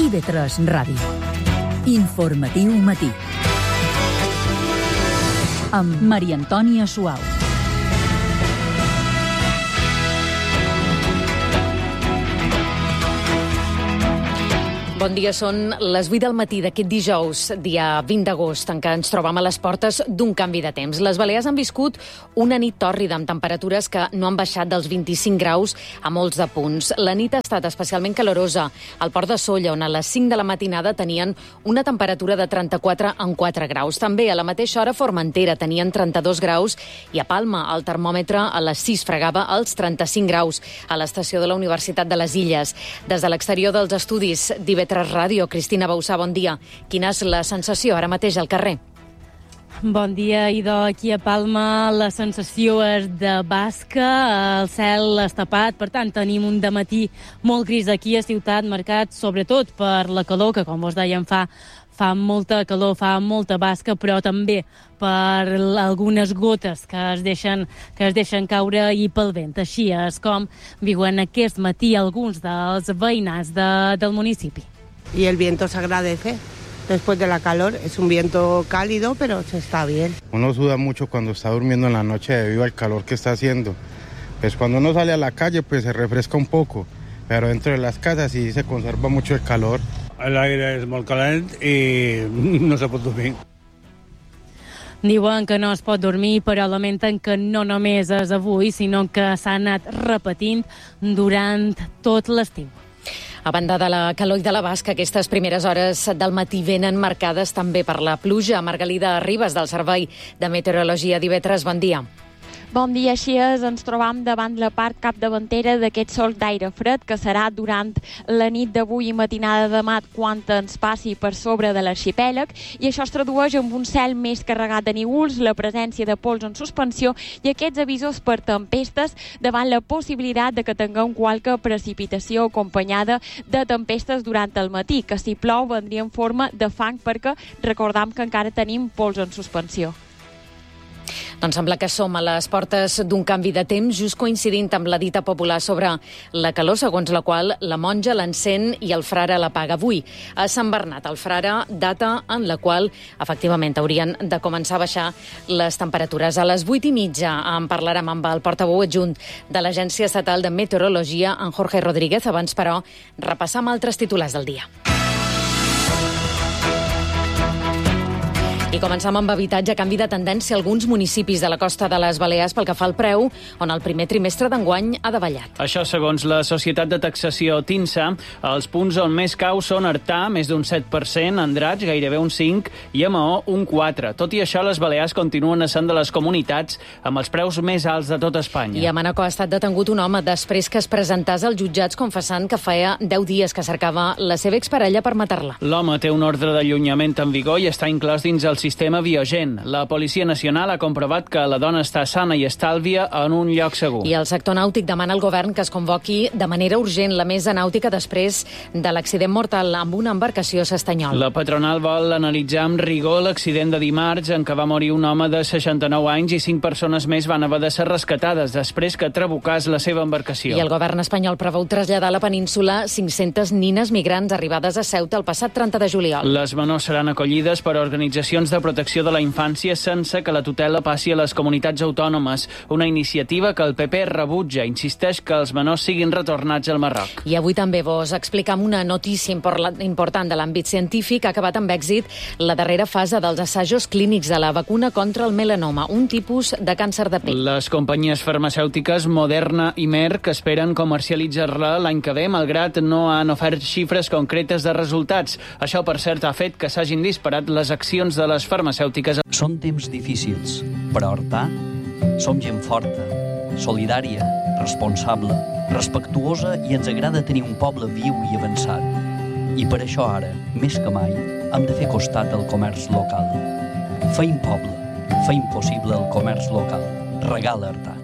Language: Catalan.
TV3 Ràdio. Informatiu matí. Amb Maria Antònia Suau. Bon dia, són les 8 del matí d'aquest dijous, dia 20 d'agost, en què ens trobam a les portes d'un canvi de temps. Les Balears han viscut una nit tòrrida amb temperatures que no han baixat dels 25 graus a molts de punts. La nit ha estat especialment calorosa al Port de Sóller, on a les 5 de la matinada tenien una temperatura de 34,4 graus. També a la mateixa hora a Formentera tenien 32 graus i a Palma el termòmetre a les 6 fregava els 35 graus a l'estació de la Universitat de les Illes. Des de l'exterior dels estudis d'IV3 Ràdio, Cristina Bausà, bon dia. Quina és la sensació ara mateix al carrer? Bon dia, idò. Aquí a Palma la sensació és de basca, el cel és tapat, per tant tenim un dematí molt gris aquí a ciutat, marcat sobretot per la calor, que com vos dèiem fa molta calor, fa molta basca, però també per algunes gotes que es deixen caure i pel vent. Així és com viuen aquest matí alguns dels veïnats del municipi. Y el viento se agradece. Después de la calor, es un viento cálido, pero se está bien. Uno suda mucho cuando está durmiendo en la noche debido al calor que está haciendo. Pues cuando uno sale a la calle, pues se refresca un poco, pero dentro de las casas sí se conserva mucho el calor. El aire és molt calent i no se pot dormir. Diuen que no es pot dormir, però lamenten que no només és avui, sinó que s'ha anat repetint durant tot l'estiu. A banda de la calor i de la basca, aquestes primeres hores del matí venen marcades també per la pluja. Margalida Ribas, del Servei de Meteorologia d'IV3, bon dia. Bon dia, així és, ens trobam davant la part capdavantera d'aquest sol d'aire fred que serà durant la nit d'avui i matinada de demà quan ens passi per sobre de l'arxipèlag, i això es tradueix amb un cel més carregat de núvols, la presència de pols en suspensió i aquests avisos per tempestes davant la possibilitat de que tinguem qualque precipitació acompanyada de tempestes durant el matí, que si plou vendria en forma de fang perquè recordam que encara tenim pols en suspensió. Doncs sembla que som a les portes d'un canvi de temps, just coincidint amb la dita popular sobre la calor, segons la qual la monja l'encén i el frare l'apaga. Avui a Sant Bernat, el frare, data en la qual efectivament haurien de començar a baixar les temperatures. A les 8:30 en parlarem amb el portaveu adjunt de l'Agència Estatal de Meteorologia, en Jorge Rodríguez. Abans, però, repassar amb altres titulars del dia. I començam amb habitatge. Canvi de tendència a alguns municipis de la costa de les Balears pel que fa al preu, on el primer trimestre d'enguany ha davallat. Això segons la societat de taxació TINSA. Els punts on més cau són Artà, més d'un 7%, Andratx, gairebé un 5%, i a Maó, un 4%. Tot i això, les Balears continuen essent de les comunitats amb els preus més alts de tot Espanya. I a Manacor ha estat detengut un home després que es presentés als jutjats confessant que feia 10 dies que cercava la seva exparella per matar-la. L'home té un ordre d'allunyament en vigor i està inclòs dins el sistema Biogen. La Policia Nacional ha comprovat que la dona està sana i estàlvia en un lloc segur. I el sector nàutic demana al govern que es convoqui de manera urgent la mesa nàutica després de l'accident mortal amb una embarcació a s'Estanyol. La patronal vol analitzar amb rigor l'accident de dimarts en què va morir un home de 69 anys i 5 persones més van haver de ser rescatades després que trabucàs la seva embarcació. I el govern espanyol preveu traslladar a la península 500 nines migrants arribades a Ceuta el passat 30 de juliol. Les menors seran acollides per organitzacions de protecció de la infància sense que la tutela passi a les comunitats autònomes, una iniciativa que el PP rebutja. Insisteix que els menors siguin retornats al Marroc. I avui també vos explicam una notícia important de l'àmbit científic. Ha acabat amb èxit la darrera fase dels assajos clínics de la vacuna contra el melanoma, un tipus de càncer de pell. Les companyies farmacèutiques Moderna i Merck esperen comercialitzar-la l'any que ve, malgrat no han ofert xifres concretes de resultats. Això, per cert, ha fet que s'hagin disparat les accions de les farmacèutiques. Són temps difícils, però a Artà som gent forta, solidària, responsable, respectuosa i ens agrada tenir un poble viu i avançat. I per això ara, més que mai, hem de fer costat al comerç local. Feim poble, feim possible el comerç local. Regala Artà.